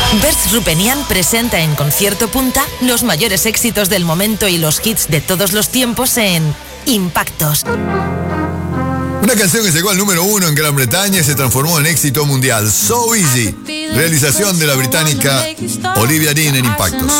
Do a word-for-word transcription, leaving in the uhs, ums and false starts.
Berz Rupenian presenta en Concierto Punta los mayores éxitos del momento y los hits de todos los tiempos en Impactos. Una canción que llegó al número uno en Gran Bretaña y se transformó en éxito mundial. So Easy, realización de la británica Olivia Dean en Impactos.